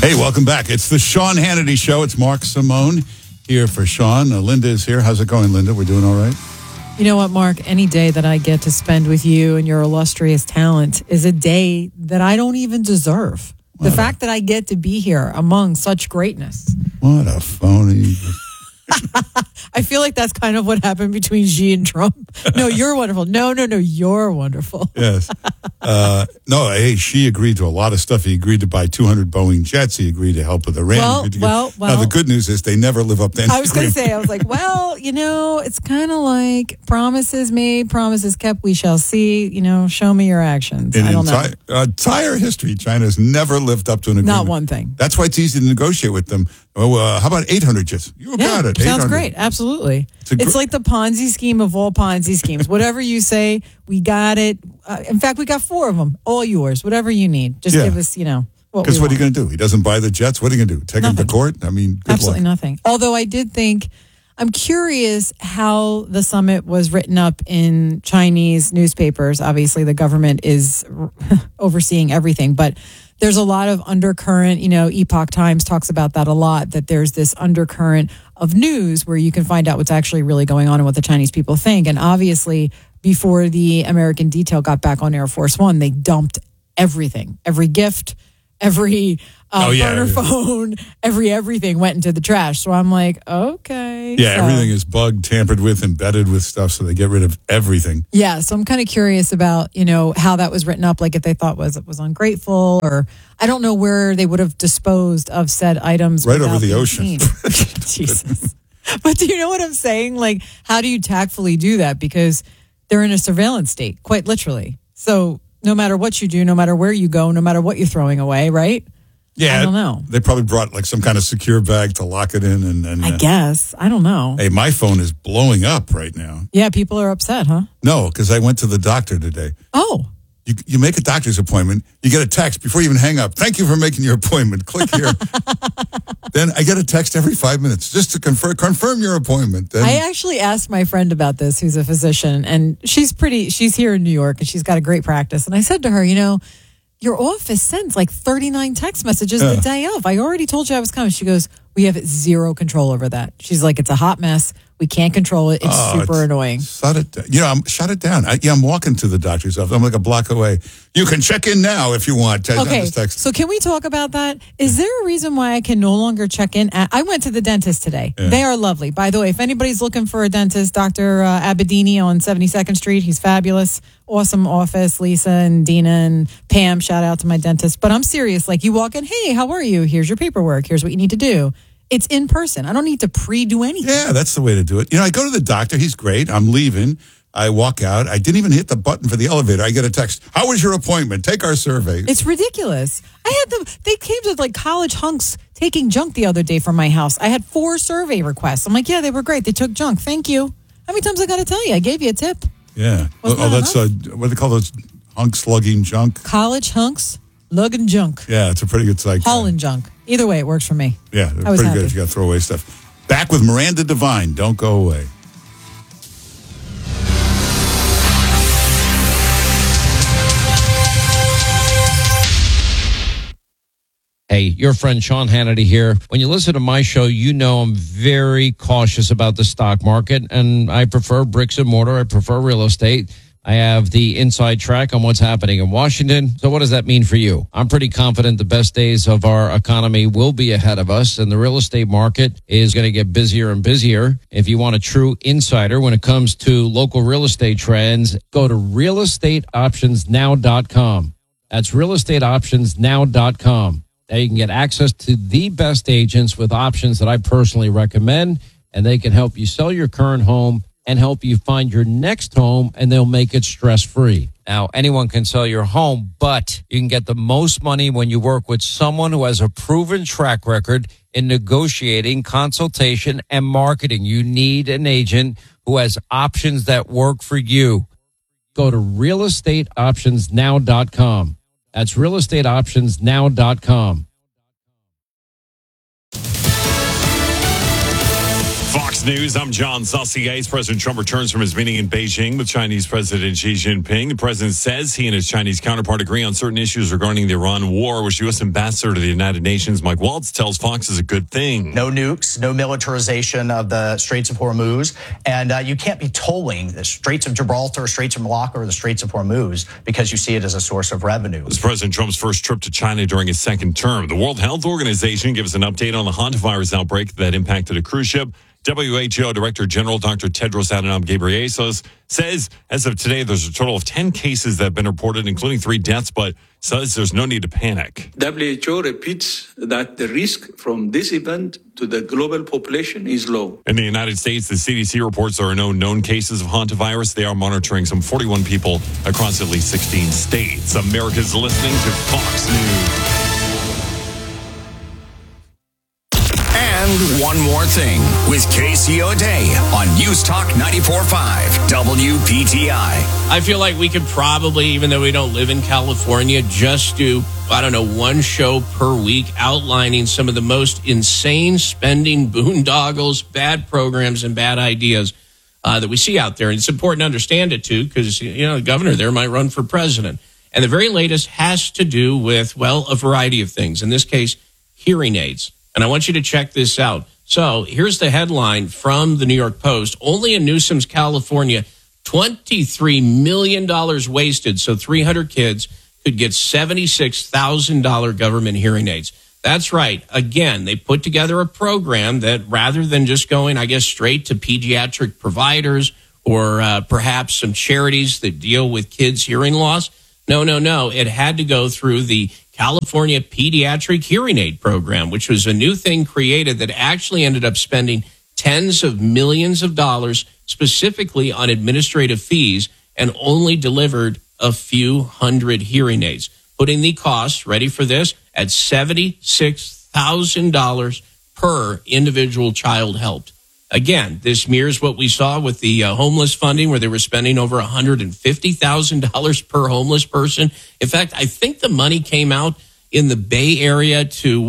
Hey, welcome back. It's the Sean Hannity Show. It's Mark Simone here for Sean. Linda is here. How's it going, Linda? We're doing all right? You know what, Mark? Any day that I get to spend with you and your illustrious talent is a day that I don't even deserve. The fact that I get to be here among such greatness. What a phony. I feel like that's kind of what happened between Xi and Trump. No, you're wonderful. No, you're wonderful. Yes. No, hey, she agreed to a lot of stuff. He agreed to buy 200 Boeing jets. He agreed to help with Iran. Well. Now, the good news is they never live up to anything. I was going to say, well, it's kind of like promises made, promises kept, we shall see. Show me your actions. I don't know. Entire history, China's never lived up to an agreement. Not one thing. That's why it's easy to negotiate with them. How about 800 jets? You got it. Sounds great. Absolutely. It's like the Ponzi scheme of all Ponzi schemes. Whatever you say, we got it. In fact, we got 4 of them. All yours. Whatever you need. Just give us, Because what are you going to do? He doesn't buy the jets. What are you going to do? Take him to court? I mean, absolutely nothing. Although I did think, I'm curious how the summit was written up in Chinese newspapers. Obviously, the government is overseeing everything, but there's a lot of undercurrent. Epoch Times talks about that a lot, that there's this undercurrent of news where you can find out what's actually really going on and what the Chinese people think. And obviously, before the American detail got back on Air Force One, they dumped everything, every gift, every burner phone, everything went into the trash. So I'm like, okay. Yeah, everything is bugged, tampered with, embedded with stuff, so they get rid of everything. Yeah, so I'm kind of curious about, how that was written up, like if they thought it was ungrateful, or I don't know where they would have disposed of said items. Right over the ocean. Jesus. But do you know what I'm saying? Like, how do you tactfully do that? Because they're in a surveillance state, quite literally. So no matter what you do, no matter where you go, no matter what you're throwing away, right? Yeah. I don't know. They probably brought like some kind of secure bag to lock it in. And I guess. I don't know. Hey, my phone is blowing up right now. Yeah, people are upset, huh? No, because I went to the doctor today. Oh. You make a doctor's appointment, you get a text before you even hang up. Thank you for making your appointment. Click here. Then I get a text every 5 minutes just to confirm your appointment. Then, I actually asked my friend about this, who's a physician, and she's here in New York, and she's got a great practice. And I said to her, your office sends like 39 text messages the day of. I already told you I was coming. She goes, we have zero control over that. She's like, it's a hot mess. We can't control it. It's super annoying. Shut it down. Shut it down. I'm walking to the doctor's office. I'm like a block away. You can check in now if you want. Okay, so can we talk about that? Is there a reason why I can no longer check in? I went to the dentist today. Yeah. They are lovely. By the way, if anybody's looking for a dentist, Dr. Abedini on 72nd Street, he's fabulous. Awesome office. Lisa and Dina and Pam, shout out to my dentist. But I'm serious. Like, you walk in, hey, how are you? Here's your paperwork. Here's what you need to do. It's in person. I don't need to pre-do anything. Yeah, that's the way to do it. I go to the doctor. He's great. I'm leaving. I walk out. I didn't even hit the button for the elevator. I get a text. How was your appointment? Take our survey. It's ridiculous. They came to like college hunks taking junk the other day from my house. I had 4 survey requests. I'm like, yeah, they were great. They took junk. Thank you. How many times I got to tell you? I gave you a tip. Yeah. That's what do they call those hunks lugging junk? College hunks lugging junk. Yeah, it's a pretty good site. Hauling junk. Either way, it works for me. Yeah, they're pretty good if you got to throw away stuff. Back with Miranda Devine. Don't go away. Hey, your friend Sean Hannity here. When you listen to my show, you know I'm very cautious about the stock market, and I prefer bricks and mortar. I prefer real estate. I have the inside track on what's happening in Washington. So what does that mean for you? I'm pretty confident the best days of our economy will be ahead of us, and the real estate market is going to get busier and busier. If you want a true insider when it comes to local real estate trends, go to realestateoptionsnow.com. That's realestateoptionsnow.com. Now you can get access to the best agents with options that I personally recommend, and they can help you sell your current home and help you find your next home, and they'll make it stress-free. Now, anyone can sell your home, but you can get the most money when you work with someone who has a proven track record in negotiating, consultation, and marketing. You need an agent who has options that work for you. Go to realestateoptionsnow.com. That's realestateoptionsnow.com. Fox Fox News, I'm John Saucier. President Trump returns from his meeting in Beijing with Chinese President Xi Jinping. The president says he and his Chinese counterpart agree on certain issues regarding the Iran war, which U.S. Ambassador to the United Nations, Mike Waltz, tells Fox is a good thing. No nukes, no militarization of the Straits of Hormuz, and you can't be tolling the Straits of Gibraltar, Straits of Malacca, or the Straits of Hormuz because you see it as a source of revenue. This is President Trump's first trip to China during his second term. The World Health Organization gives an update on the hantavirus outbreak that impacted a cruise ship. WHO Director General Dr. Tedros Adhanom Ghebreyesus says as of today, there's a total of 10 cases that have been reported, including 3 deaths, but says there's no need to panic. WHO repeats that the risk from this event to the global population is low. In the United States, the CDC reports there are no known cases of hantavirus. They are monitoring some 41 people across at least 16 states. America's listening to Fox News. And one more thing with Casey O'Day on News Talk 94.5 WPTI. I feel like we could probably, even though we don't live in California, just do, one show per week outlining some of the most insane spending boondoggles, bad programs, and bad ideas that we see out there. And it's important to understand it, too, because, the governor there might run for president. And the very latest has to do with, a variety of things. In this case, hearing aids. And I want you to check this out. So here's the headline from the New York Post. Only in Newsom's California, $23 million wasted. So 300 kids could get $76,000 government hearing aids. That's right. Again, they put together a program that rather than just going, straight to pediatric providers or perhaps some charities that deal with kids' hearing loss. No. It had to go through the California Pediatric Hearing Aid Program, which was a new thing created that actually ended up spending tens of millions of dollars specifically on administrative fees and only delivered a few hundred hearing aids, putting the cost, ready for this, at $76,000 per individual child helped. Again, this mirrors what we saw with the homeless funding, where they were spending over $150,000 per homeless person. In fact, I think the money came out in the Bay Area to,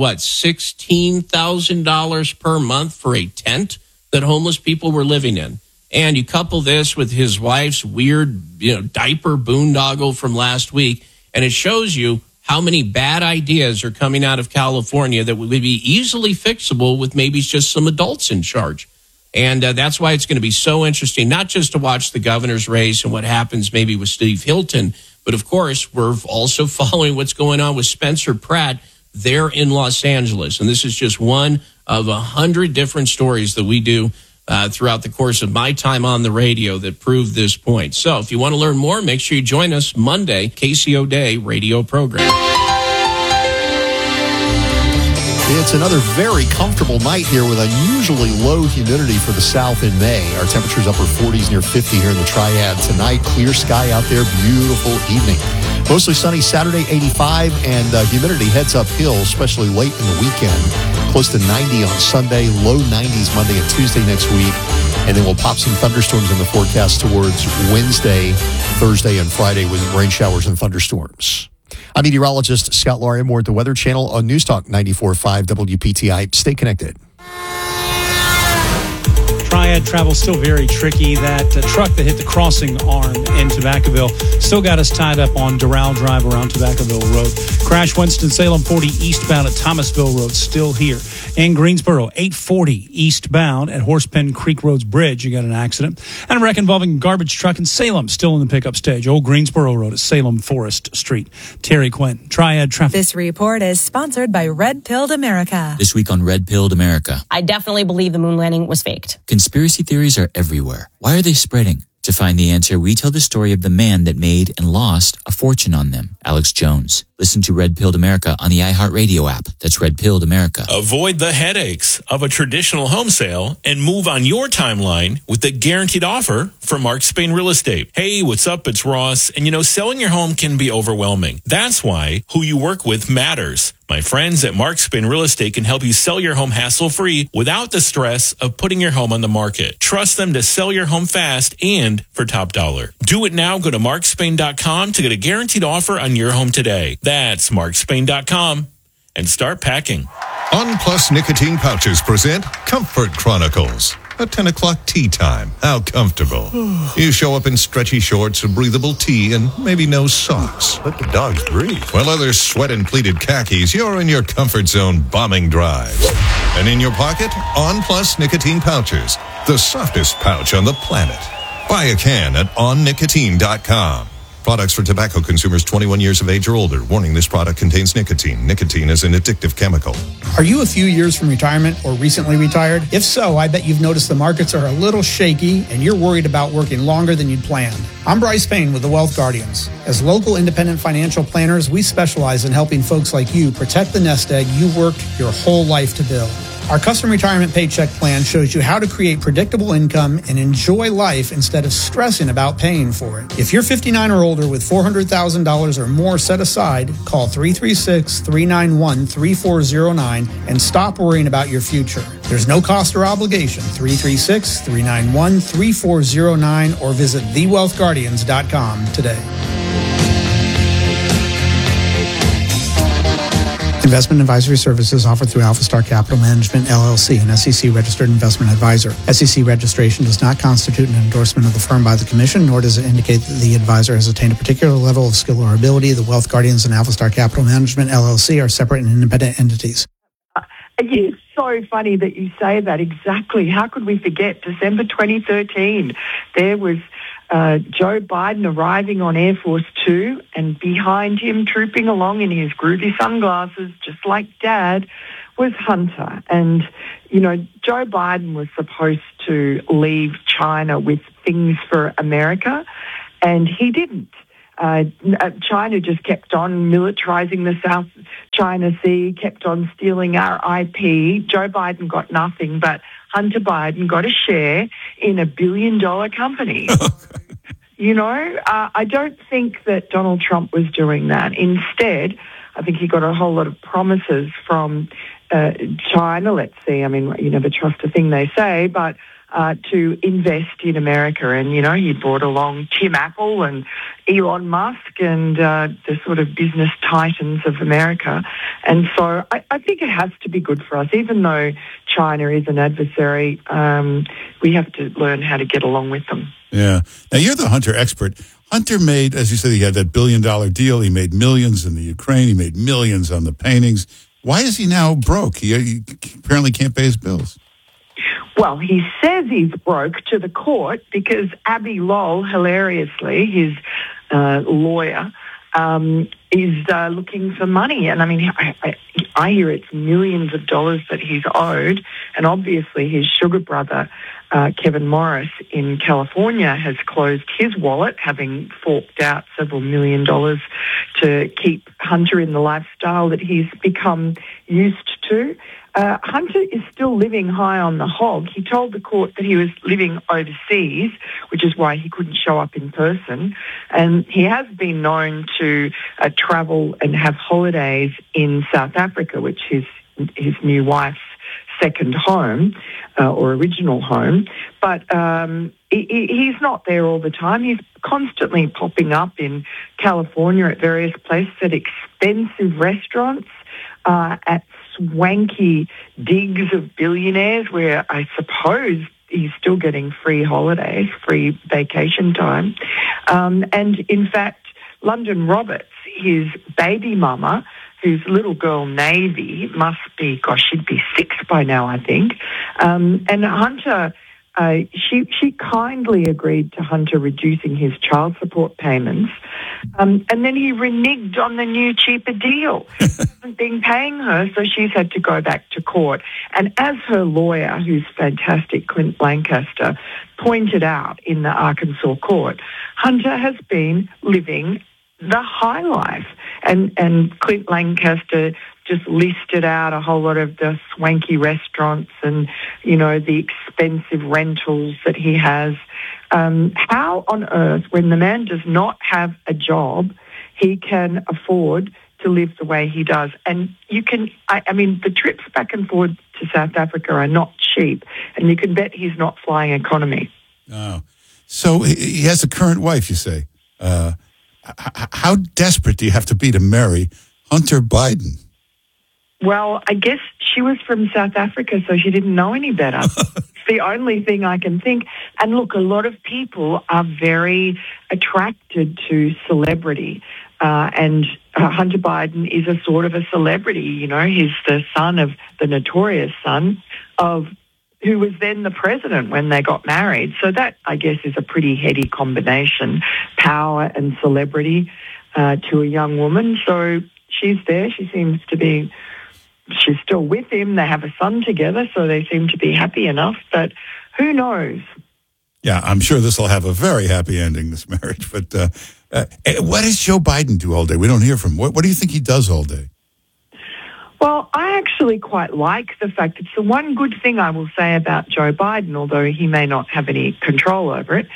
$16,000 per month for a tent that homeless people were living in. And you couple this with his wife's weird, diaper boondoggle from last week, and it shows you how many bad ideas are coming out of California that would be easily fixable with maybe just some adults in charge. And that's why it's going to be so interesting, not just to watch the governor's race and what happens maybe with Steve Hilton, but of course, we're also following what's going on with Spencer Pratt there in Los Angeles. And this is just one of 100 different stories that we do throughout the course of my time on the radio that prove this point. So if you want to learn more, make sure you join us Monday, Casey O'Day radio program. It's another very comfortable night here with unusually low humidity for the South in May. Our temperature's upper 40s, near 50 here in the Triad tonight. Clear sky out there, beautiful evening. Mostly sunny Saturday, 85, and humidity heads uphill, especially late in the weekend. Close to 90 on Sunday, low 90s Monday and Tuesday next week. And then we'll pop some thunderstorms in the forecast towards Wednesday, Thursday, and Friday with rain showers and thunderstorms. I'm meteorologist Scott Laurie, more at the Weather Channel on News Talk 94.5 WPTI. Stay connected. Triad travel still very tricky. That truck that hit the crossing arm in Tobaccoville still got us tied up on Doral Drive around Tobaccoville Road. Crash Winston-Salem 40 eastbound at Thomasville Road, still here. In Greensboro, 840 eastbound at Horsepen Creek Road's bridge, you got an accident. And a wreck involving a garbage truck in Salem, still in the pickup stage. Old Greensboro Road at Salem Forest Street. Terry Quinn, Triad Traffic. This report is sponsored by Red Pilled America. This week on Red Pilled America. I definitely believe the moon landing was faked. Conspiracy theories are everywhere. Why are they spreading? To find the answer, we tell the story of the man that made and lost a fortune on them, Alex Jones. Listen to Red Pilled America on the iHeartRadio app. That's Red Pilled America. Avoid the headaches of a traditional home sale and move on your timeline with the guaranteed offer from Mark Spain Real Estate. Hey, what's up? It's Ross. And selling your home can be overwhelming. That's why who you work with matters. My friends at Mark Spain Real Estate can help you sell your home hassle-free without the stress of putting your home on the market. Trust them to sell your home fast and for top dollar. Do it now. Go to markspain.com to get a guaranteed offer on your home today. That's markspain.com and start packing. On Plus Nicotine Pouches present Comfort Chronicles. A 10 o'clock tea time. How comfortable. You show up in stretchy shorts, a breathable tee, and maybe no socks. Let the dogs breathe. While others sweat in pleated khakis, you're in your comfort zone bombing drives. And in your pocket, On Plus nicotine pouches. The softest pouch on the planet. Buy a can at onnicotine.com. Products for tobacco consumers 21 years of age or older. Warning, this product contains nicotine. Nicotine is an addictive chemical. Are you a few years from retirement or recently retired? If so, I bet you've noticed the markets are a little shaky and you're worried about working longer than you'd planned. I'm Bryce Payne with the Wealth Guardians. As local independent financial planners, we specialize in helping folks like you protect the nest egg you worked your whole life to build. Our custom retirement paycheck plan shows you how to create predictable income and enjoy life instead of stressing about paying for it. If you're 59 or older with $400,000 or more set aside, call 336-391-3409 and stop worrying about your future. There's no cost or obligation. 336-391-3409 or visit thewealthguardians.com today. Investment advisory services offered through Alpha Star Capital Management, LLC, an SEC-registered investment advisor. SEC registration does not constitute an endorsement of the firm by the Commission, nor does it indicate that the advisor has attained a particular level of skill or ability. The Wealth Guardians and Alpha Star Capital Management, LLC, are separate and independent entities. It's so funny that you say that. Exactly. How could we forget December 2013? There was Joe Biden arriving on Air Force Two, and behind him, trooping along in his groovy sunglasses, just like Dad, was Hunter. And, you know, Joe Biden was supposed to leave China with things for America, and he didn't. China just kept on militarizing the South China Sea, kept on stealing our IP. Joe Biden got nothing, but Hunter Biden got a share in $1 billion company. You know, I don't think that Donald Trump was doing that. Instead, I think he got a whole lot of promises from China, let's see. I mean, you never trust a thing they say, but to invest in America. And, you know, he brought along Tim Apple and Elon Musk and the sort of business titans of America. And so I think it has to be good for us. Even though China is an adversary, we have to learn how to get along with them. Yeah. Now, you're the Hunter expert. Hunter made, as you said, he had that $1 billion deal. He made millions in the Ukraine. He made millions on the paintings. Why is he now broke? He apparently can't pay his bills. Well, he says he's broke to the court because Abby Lowell, hilariously, his lawyer, is looking for money. And I mean, I hear it's millions of dollars that he's owed. And obviously his sugar brother, Kevin Morris in California, has closed his wallet, having forked out several $1 million to keep Hunter in the lifestyle that he's become used to. Hunter is still living high on the hog. He told the court that he was living overseas, which is why he couldn't show up in person. And he has been known to travel and have holidays in South Africa, which is his new wife's second home or original home. But he's not there all the time. He's constantly popping up in California at various places, at expensive restaurants, at swanky digs of billionaires where I suppose he's still getting free holidays, free vacation time. And in fact, London Roberts, his baby mama, whose little girl Navy must be, gosh, she'd be 6 by now, I think. And Hunter, she kindly agreed to Hunter reducing his child support payments. And then he reneged on the new cheaper deal. He hasn't been paying her, so she's had to go back to court. And as her lawyer, who's fantastic, Clint Lancaster, pointed out in the Arkansas court, Hunter has been living the high life. And Clint Lancaster just listed out a whole lot of the swanky restaurants and, you know, the expensive rentals that he has. How on earth, when the man does not have a job, he can afford to live the way he does? And you can, I mean, the trips back and forth to South Africa are not cheap, and you can bet he's not flying economy. Oh. So he has a current wife, you say. How desperate do you have to be to marry Hunter Biden? Well, I guess she was from South Africa, so she didn't know any better. It's the only thing I can think. And look, a lot of people are very attracted to celebrity. And Hunter Biden is a sort of a celebrity. You know, he's the son of the notorious son of who was then the president when they got married. So that, I guess, is a pretty heady combination, power and celebrity to a young woman. So she's there. She seems to be, she's still with him. They have a son together, so they seem to be happy enough. But who knows? Yeah, I'm sure this will have a very happy ending, this marriage. But what does Joe Biden do all day? We don't hear from him. What do you think he does all day? Well, I actually quite like the fact it's the one good thing I will say about Joe Biden, although he may not have any control over it.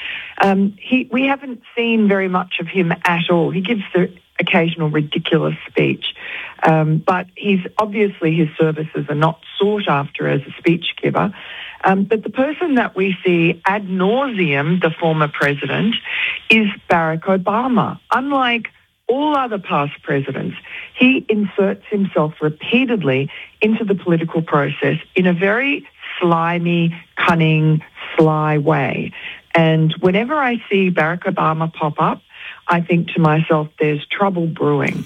We haven't seen very much of him at all. He gives the occasional ridiculous speech, but he's obviously his services are not sought after as a speech giver. But the person that we see ad nauseum, the former president, is Barack Obama. Unlike all other past presidents, he inserts himself repeatedly into the political process in a very slimy, cunning, sly way. And whenever I see Barack Obama pop up, I think to myself, there's trouble brewing.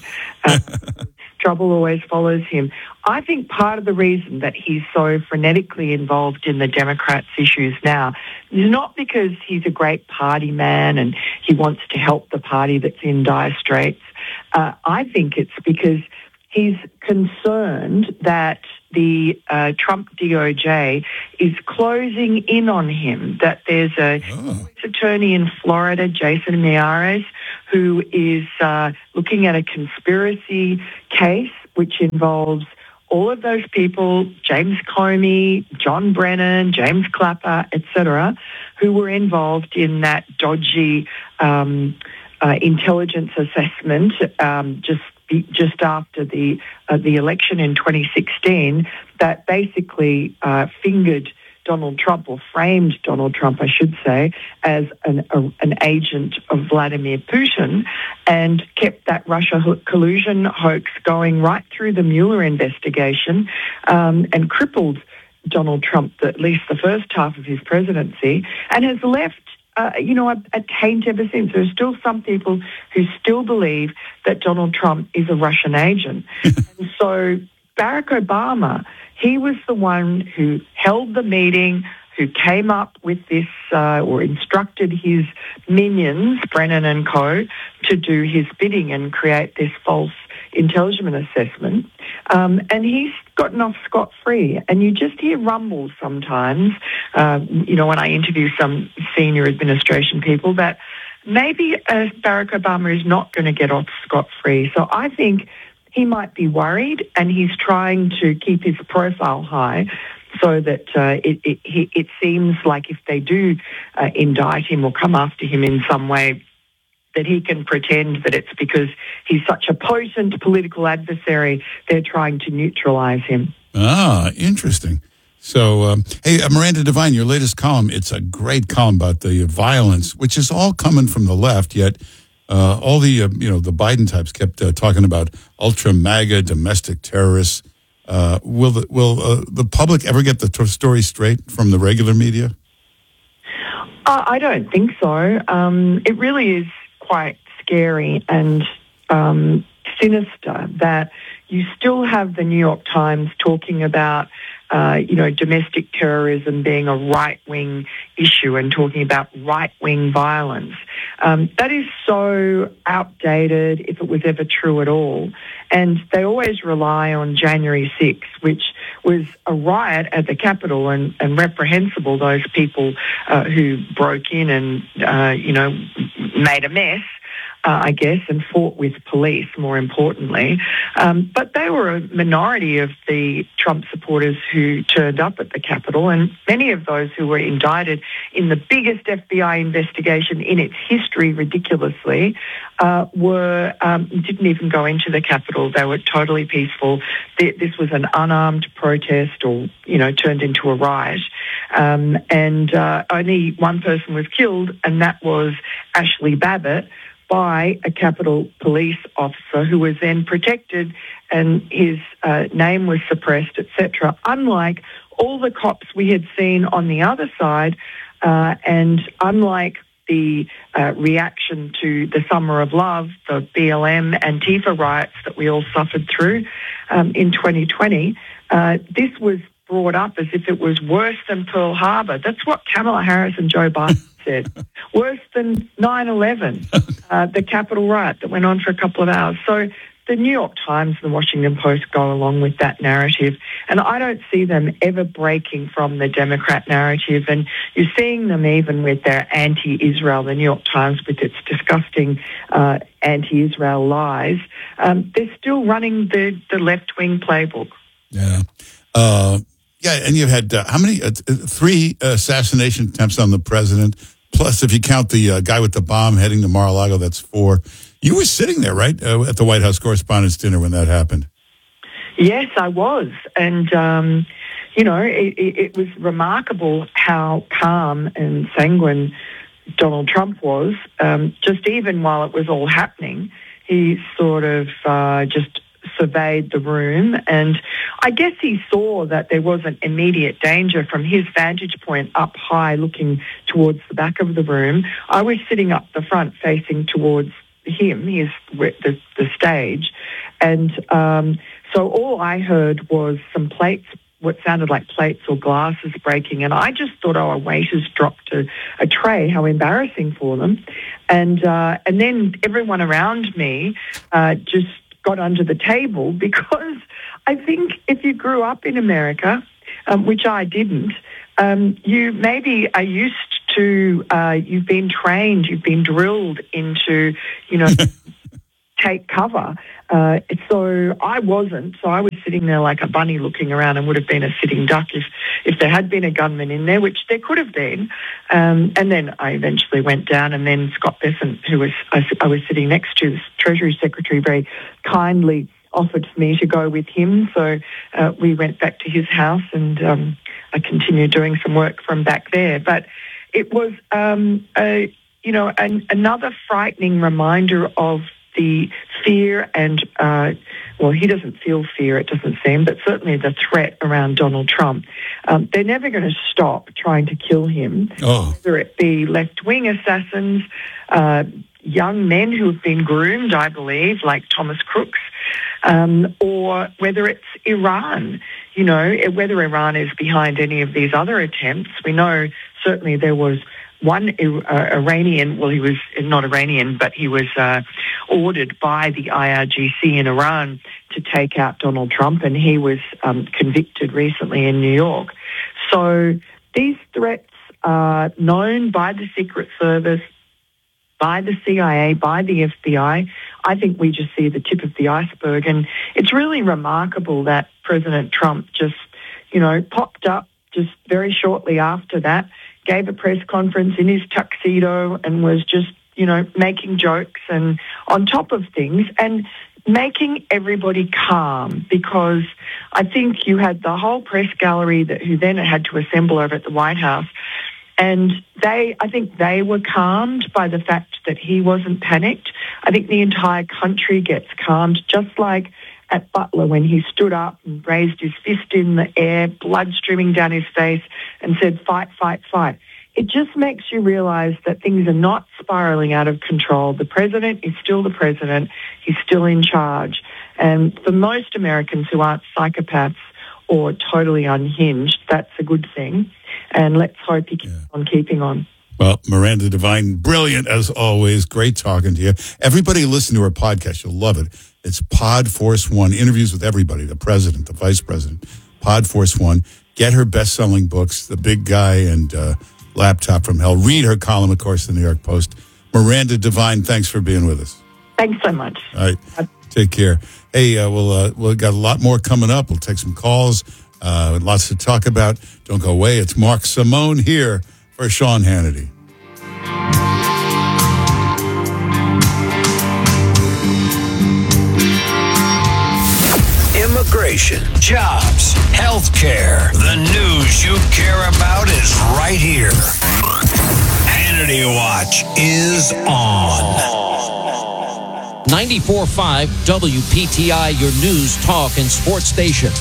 Trouble always follows him. I think part of the reason that he's so frenetically involved in the Democrats' issues now is not because he's a great party man and he wants to help the party that's in dire straits. I think it's because he's concerned that the Trump DOJ is closing in on him, that there's a attorney in Florida, Jason Miyares, who is looking at a conspiracy case which involves all of those people, James Comey, John Brennan, James Clapper, etc., who were involved in that dodgy intelligence assessment just after the election in 2016 that basically fingered Donald Trump, or framed Donald Trump, I should say, as an agent of Vladimir Putin, and kept that Russia collusion hoax going right through the Mueller investigation, and crippled Donald Trump, at least the first half of his presidency, and has left a taint ever since. There are still some people who still believe that Donald Trump is a Russian agent. And so Barack Obama, he was the one who held the meeting, who came up with this or instructed his minions, Brennan and co., to do his bidding and create this false intelligence assessment. And he's gotten off scot-free. And you just hear rumbles sometimes, when I interview some senior administration people, that maybe Barack Obama is not going to get off scot-free. So I think he might be worried, and he's trying to keep his profile high so that it seems like if they do indict him or come after him in some way, that he can pretend that it's because he's such a potent political adversary, they're trying to neutralize him. Ah, interesting. So, hey, Miranda Devine, your latest column, it's a great column about the violence, which is all coming from the left, yet all the, the Biden types kept talking about ultra-MAGA domestic terrorists. Will the public ever get the story straight from the regular media? I don't think so. It really is quite scary and sinister that you still have the New York Times talking about, domestic terrorism being a right-wing issue and talking about right-wing violence. That is so outdated, if it was ever true at all. And they always rely on January 6th, which was a riot at the Capitol, and reprehensible, those people who broke in and, made a mess. I guess, and fought with police, more importantly. But they were a minority of the Trump supporters who turned up at the Capitol, and many of those who were indicted in the biggest FBI investigation in its history, ridiculously, didn't even go into the Capitol. They were totally peaceful. This was an unarmed protest, or, turned into a riot. And only one person was killed, and that was Ashley Babbitt. by a Capitol Police officer who was then protected and his name was suppressed, etc. Unlike all the cops we had seen on the other side, and unlike the reaction to the Summer of Love, the BLM Antifa riots that we all suffered through in 2020, this was brought up as if it was worse than Pearl Harbor. That's what Kamala Harris and Joe Biden said. Worse than 9/11, the Capitol riot that went on for a couple of hours. So the New York Times and the Washington Post go along with that narrative, and I don't see them ever breaking from the Democrat narrative, and you're seeing them even with their anti-Israel, the New York Times with its disgusting anti-Israel lies. They're still running the left-wing playbook. Yeah. And you've had how many? 3 assassination attempts on the president, plus if you count the guy with the bomb heading to Mar-a-Lago, that's 4. You were sitting there, right, at the White House Correspondents' Dinner when that happened? Yes, I was. And, it was remarkable how calm and sanguine Donald Trump was. Just even while it was all happening, he sort of just surveyed the room. And I guess he saw that there wasn't immediate danger from his vantage point up high looking towards the back of the room. I was sitting up the front facing towards him, the stage, and so all I heard was some plates, what sounded like plates or glasses breaking, and I just thought, a waiter's dropped a tray, how embarrassing for them, and then everyone around me just got under the table, because I think if you grew up in America, which I didn't, you maybe are used to, you've been trained, you've been drilled into, take cover. So I wasn't. So I was sitting there like a bunny looking around, and would have been a sitting duck if there had been a gunman in there, which there could have been. And then I eventually went down, and then Scott Bessent, who I was sitting next to, the Treasury Secretary, very kindly offered for me to go with him. So we went back to his house, and I continued doing some work from back there. But it was, another frightening reminder of the fear and, he doesn't feel fear, it doesn't seem, but certainly the threat around Donald Trump. They're never going to stop trying to kill him, whether it be left-wing assassins, young men who have been groomed, I believe, like Thomas Crooks, or whether it's Iran, whether Iran is behind any of these other attempts. We know certainly there was one Iranian, he was not Iranian, but he was ordered by the IRGC in Iran to take out Donald Trump, and he was convicted recently in New York. So these threats are known by the Secret Service, by the CIA, by the FBI. I think we just see the tip of the iceberg, and it's really remarkable that President Trump just, popped up just very shortly after that, gave a press conference in his tuxedo and was just, making jokes and on top of things and making everybody calm, because I think you had the whole press gallery who then had to assemble over at the White House, and I think they were calmed by the fact that he wasn't panicked. I think the entire country gets calmed, just like at Butler when he stood up and raised his fist in the air, blood streaming down his face, and said, "Fight, fight, fight." It just makes you realize that things are not spiraling out of control. The president is still the president. He's still in charge. And for most Americans who aren't psychopaths or totally unhinged, that's a good thing. And let's hope he keeps on keeping on. Well, Miranda Devine, brilliant as always. Great talking to you. Everybody listen to her podcast. You'll love it. It's Pod Force One, interviews with everybody, the president, the vice president. Pod Force One. Get her best-selling books, The Big Guy and Laptop from Hell. Read her column, of course, in the New York Post. Miranda Devine, thanks for being with us. Thanks so much. All right. Take care. Hey, we'll got a lot more coming up. We'll take some calls. Lots to talk about. Don't go away. It's Mark Simone here for Sean Hannity. Immigration, jobs, healthcare. The news you care about is right here. Hannity Watch is on. 94.5 WPTI, your news, talk, and sports station.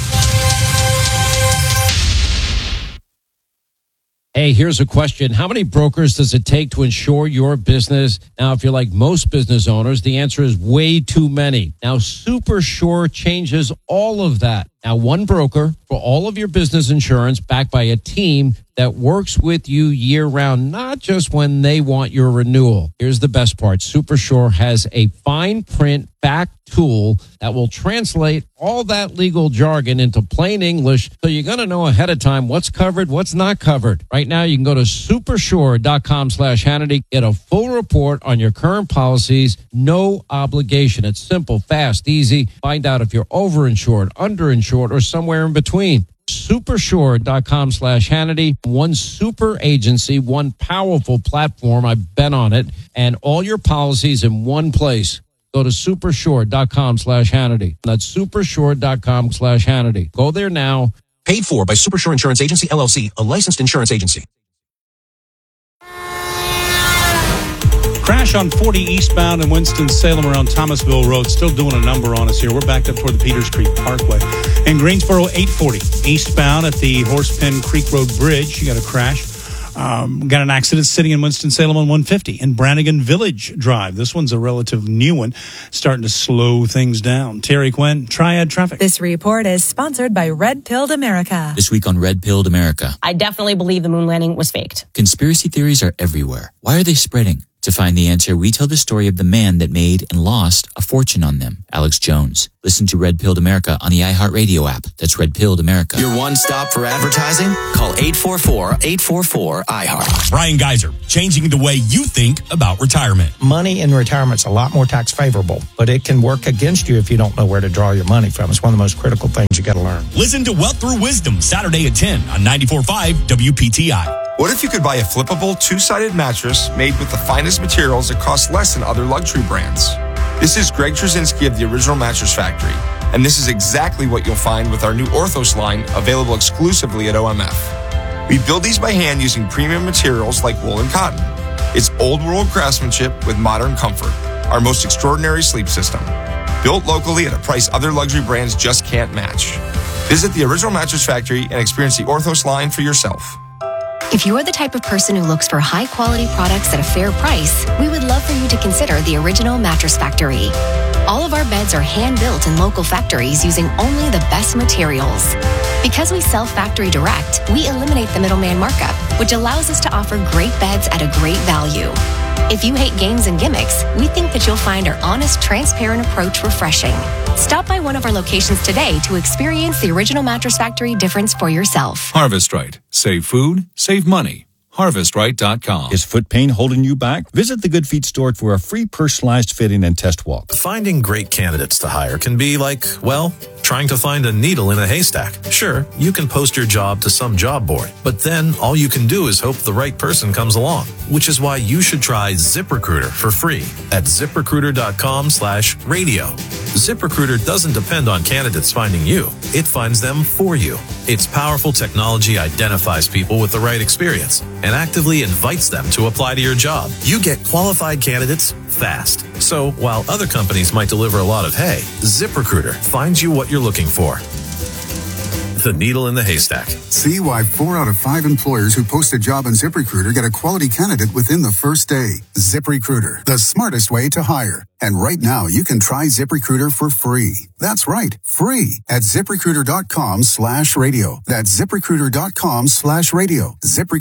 Hey, here's a question. How many brokers does it take to insure your business? Now, if you're like most business owners, the answer is way too many. Now, SuperSure changes all of that. Now, one broker for all of your business insurance, backed by a team that works with you year-round, not just when they want your renewal. Here's the best part. SuperSure has a fine print back tool that will translate all that legal jargon into plain English, so you're going to know ahead of time what's covered, what's not covered. Right now, you can go to supersure.com/Hannity, get a full report on your current policies, no obligation. It's simple, fast, easy. Find out if you're overinsured, underinsured, or somewhere in between. Supersure.com/Hannity. One super agency, one powerful platform. I've been on it, and all your policies in one place. Go to supersure.com/Hannity. That's supersure.com/Hannity. Go there now. Paid for by Supersure Insurance Agency, LLC, a licensed insurance agency. Crash on 40 eastbound in Winston-Salem around Thomasville Road. Still doing a number on us here. We're backed up toward the Peters Creek Parkway. In Greensboro, 840 eastbound at the Horsepen Creek Road Bridge. You got a crash. Got an accident sitting in Winston-Salem on 150 in Brannigan Village Drive. This one's a relative new one, starting to slow things down. Terry Quinn, Triad Traffic. This report is sponsored by Red Pilled America. This week on Red Pilled America. I definitely believe the moon landing was faked. Conspiracy theories are everywhere. Why are they spreading? To find the answer, we tell the story of the man that made and lost a fortune on them, Alex Jones. Listen to Red Pilled America on the iHeartRadio app. That's Red Pilled America. Your one stop for advertising? Call 844-844-iHeart. Brian Geiser, changing the way you think about retirement. Money in retirement's a lot more tax favorable, but it can work against you if you don't know where to draw your money from. It's one of the most critical things you got to learn. Listen to Wealth Through Wisdom, Saturday at 10 on 94.5 WPTI. What if you could buy a flippable two-sided mattress made with the finest materials that cost less than other luxury brands? This is Greg Trzynski of the Original Mattress Factory, and this is exactly what you'll find with our new Orthos line, available exclusively at OMF. We build these by hand using premium materials like wool and cotton. It's old-world craftsmanship with modern comfort, our most extraordinary sleep system. Built locally at a price other luxury brands just can't match. Visit the Original Mattress Factory and experience the Orthos line for yourself. If you're the type of person who looks for high-quality products at a fair price, we would love for you to consider the Original Mattress Factory. All of our beds are hand-built in local factories using only the best materials. Because we sell factory direct, we eliminate the middleman markup, which allows us to offer great beds at a great value. If you hate games and gimmicks, we think that you'll find our honest, transparent approach refreshing. Stop by one of our locations today to experience the Original Mattress Factory difference for yourself. Harvest Right. Save food, save money. HarvestRight.com. Is foot pain holding you back? Visit the Good Feet store for a free personalized fitting and test walk. Finding great candidates to hire can be like, well, trying to find a needle in a haystack. Sure, you can post your job to some job board, but then all you can do is hope the right person comes along, which is why you should try ZipRecruiter for free at ZipRecruiter.com/radio. ZipRecruiter doesn't depend on candidates finding you. It finds them for you. Its powerful technology identifies people with the right experience and actively invites them to apply to your job. You get qualified candidates fast. So while other companies might deliver a lot of hay, ZipRecruiter finds you what you're looking for. The needle in the haystack. See why 4 out of 5 employers who post a job on ZipRecruiter get a quality candidate within the first day. ZipRecruiter, the smartest way to hire. And right now, you can try ZipRecruiter for free. That's right, free at ZipRecruiter.com/radio. That's ZipRecruiter.com/radio.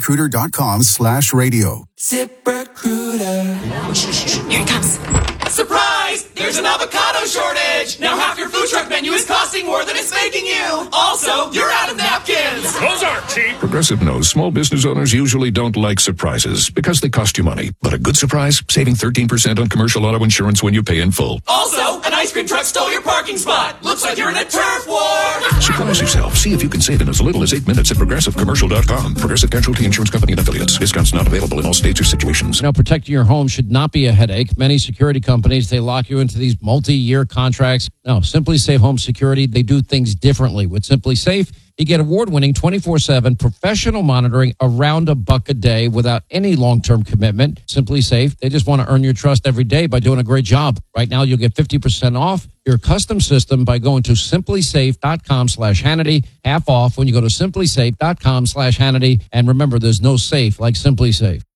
ZipRecruiter.com/radio. ZipRecruiter. Here it comes. Surprise! There's an avocado shortage! Now half your food truck menu is costing more than it's making you! Also, you're out of napkins! Those aren't cheap! Progressive knows small business owners usually don't like surprises because they cost you money. But a good surprise? Saving 13% on commercial auto insurance when you pay in full. Also, an ice cream truck stole your parking spot! Looks like you're in a turf war! Surprise yourself. See if you can save in as little as 8 minutes at ProgressiveCommercial.com. Progressive Casualty Insurance Company and Affiliates. Discounts not available in all states or situations. Now, protecting your home should not be a headache. Many security companies, they lock you into these multi-year contracts. No, Simply Safe Home Security, they do things differently. With Simply Safe, You get award-winning 24/7 professional monitoring around $1 a day without any long-term commitment. Simply Safe, they just want to earn your trust every day by doing a great job. Right now, you'll get 50% off your custom system by going to simplysafe.com/Hannity. Half off when you go to simplysafe.com/Hannity. And remember, there's no safe like Simply Safe.